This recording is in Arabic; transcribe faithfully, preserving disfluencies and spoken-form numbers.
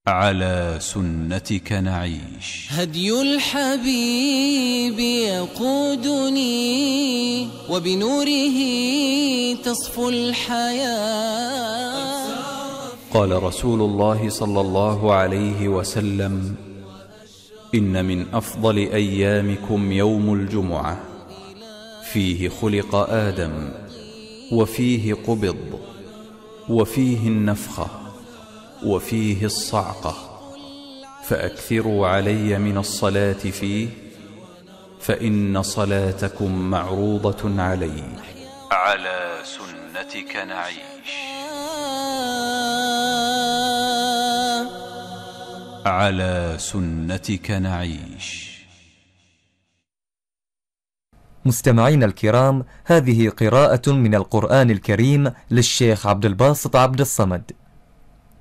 على سنتك نعيش. هدي الحبيب يقودني وبنوره تصفو الحياة. قال رسول الله صلى الله عليه وسلم: إن من أفضل أيامكم يوم الجمعة، فيه خلق آدم، وفيه قبض، وفيه النفخة، وفيه الصعقة، فأكثروا علي من الصلاة فيه، فإن صلاتكم معروضة علي. على سنتك نعيش. على سنتك نعيش. مستمعين الكرام، هذه قراءة من القرآن الكريم للشيخ عبد الباسط عبد الصمد.